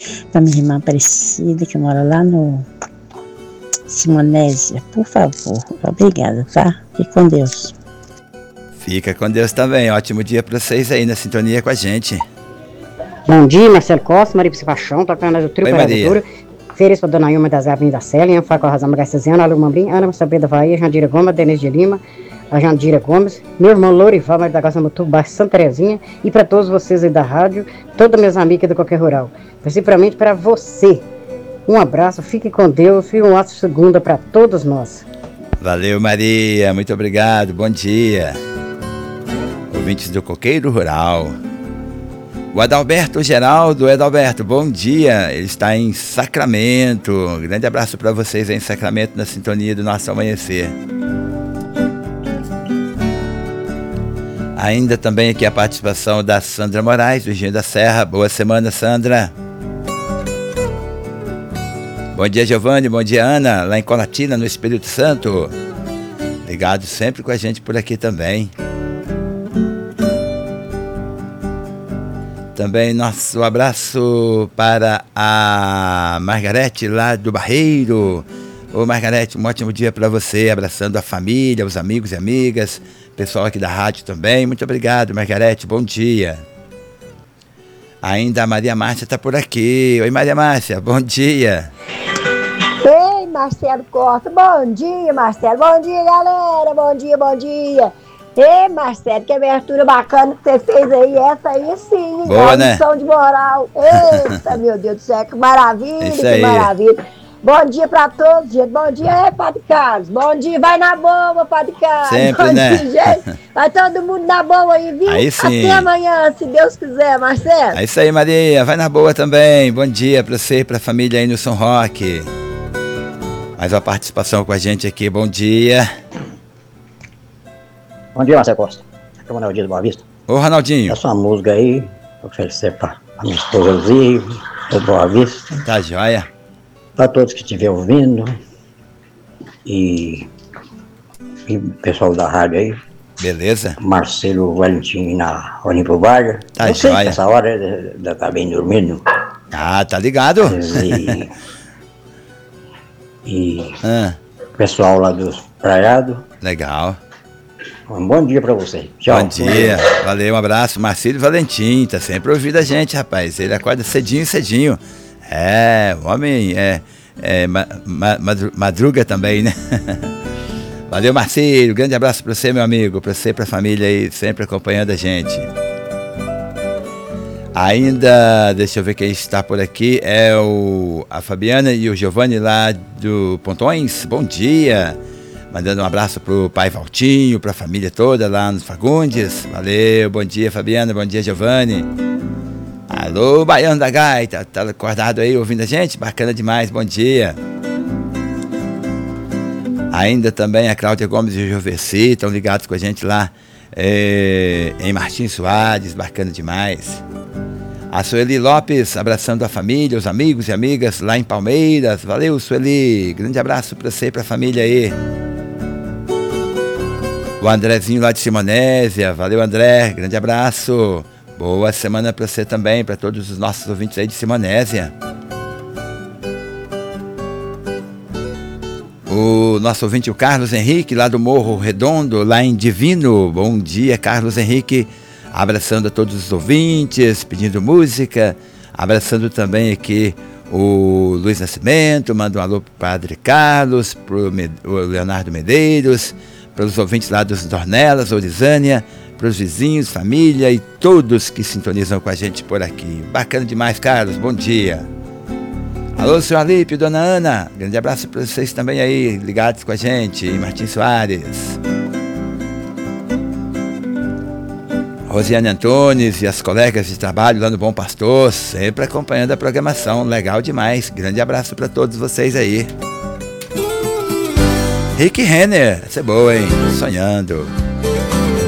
Para minha irmã Aparecida, que mora lá no Simonésia, por favor. Obrigada, tá? Fique com Deus. Fica com Deus também. Ótimo dia para vocês aí na sintonia com a gente. Bom dia, Marcelo Costa, Maria Paixão, tocando do trio Oi, para a Maria. aventura. Férias para Dona Ilma das Aves da Célia, Ian Faco Razama Garciziana, Alu Mambrim, Ana Sabrina da Bahia, Jandira Gomes, Denise de Lima, a Jandira Gomes, meu irmão Lourival, Maria da Costa Mutu, baixo Santa Terezinha, e para todos vocês aí da rádio, todas minhas amigas do Qualquer Rural. Principalmente para você. Um abraço, fique com Deus e um ótimo segunda para todos nós. Valeu, Maria. Muito obrigado. Bom dia. Ouvintes do Coqueiro Rural. O Adalberto Geraldo. Adalberto, bom dia. Ele está em Sacramento. Um grande abraço para vocês aí em Sacramento, na sintonia do nosso amanhecer. Ainda também aqui a participação da Sandra Moraes, do Engenho da Serra. Boa semana, Sandra. Bom dia, Giovanni. Bom dia, Ana. Lá em Colatina, no Espírito Santo. Ligado sempre com a gente por aqui também. Também nosso abraço para a Margarete, lá do Barreiro. Ô, Margarete, um ótimo dia para você. Abraçando a família, os amigos e amigas. Pessoal aqui da rádio também. Muito obrigado, Margarete. Bom dia. Ainda a Maria Márcia está por aqui. Oi, Maria Márcia. Bom dia. Ei, Marcelo Costa, bom dia, Marcelo, bom dia, galera, bom dia. Ei, Marcelo, que abertura bacana que você fez aí, essa aí sim, boa, né? Lição de moral, eita, meu Deus do céu, que maravilha, isso que aí. maravilha. Bom dia pra todos, gente, bom dia, Padre Carlos, bom dia, vai na boa, Padre Carlos. Sempre, bom né? dia, gente, vai todo mundo na boa aí, viu? Aí sim. Até amanhã, se Deus quiser, Marcelo. É isso aí, Maria, vai na boa também. Bom dia pra você e pra família aí no São Roque. Mais uma participação com a gente aqui, bom dia. Bom dia, Marcelo Costa. Aqui é o Ronaldinho do Boa Vista. Ô, Ronaldinho. Essa música aí, eu oferecer para a minha esposa Luzia, do Boa Vista. Tá joia. Para todos que estiverem ouvindo. E o pessoal da rádio aí. Beleza. Marcelo Valentim na Olímpio Vargas. Tá eu sei joia. que essa hora eu acabei dormindo. Ah, tá ligado. E o pessoal lá dos Praiados. Legal. Um bom dia pra você. Tchau. Bom dia. Valeu, um abraço. Marcílio Valentim, tá sempre ouvindo a gente, rapaz. Ele acorda cedinho. É, o homem madruga também, né? Valeu, Marcílio. Grande abraço pra você, meu amigo. Pra você e pra família aí, sempre acompanhando a gente. Ainda, deixa eu ver quem está por aqui, é a Fabiana e o Giovanni lá do Pontões. Bom dia. Mandando um abraço pro pai Valtinho, pra família toda lá nos Fagundes. Valeu, bom dia, Fabiana, bom dia, Giovanni. Alô, Baiano da Gaita, tá acordado aí ouvindo a gente? Bacana demais, bom dia. Ainda também a Cláudia Gomes e o Joveci estão ligados com a gente lá em Martins Soares, bacana demais. A Sueli Lopes, abraçando a família, os amigos e amigas lá em Palmeiras. Valeu, Sueli. Grande abraço pra você e pra família aí. O Andrezinho lá de Simonésia. Valeu, André. Grande abraço. Boa semana pra você também, pra todos os nossos ouvintes aí de Simonésia. O nosso ouvinte, o Carlos Henrique, lá do Morro Redondo, lá em Divino. Bom dia, Carlos Henrique. Abraçando a todos os ouvintes, pedindo música, abraçando também aqui o Luiz Nascimento, manda um alô pro Padre Carlos, pro Leonardo Medeiros, para os ouvintes lá dos Dornelas, Orizânia, para os vizinhos, família e todos que sintonizam com a gente por aqui. Bacana demais, Carlos, bom dia. Alô, senhor Alípio, dona Ana, grande abraço para vocês também aí, ligados com a gente, em Martins Soares. Rosiane Antunes e as colegas de trabalho lá no Bom Pastor, sempre acompanhando a programação, legal demais. Grande abraço para todos vocês aí. Rick Renner, essa é boa, hein? Sonhando.